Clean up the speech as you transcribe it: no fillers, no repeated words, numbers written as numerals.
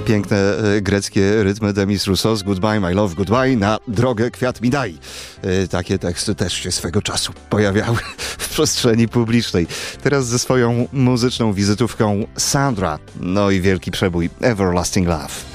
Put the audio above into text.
Piękne greckie rytmy Demis Roussos, Goodbye My Love, Goodbye, na drogę kwiat mi daj. Takie teksty też się swego czasu pojawiały w przestrzeni publicznej. Teraz ze swoją muzyczną wizytówką Sandra, no i wielki przebój Everlasting Love.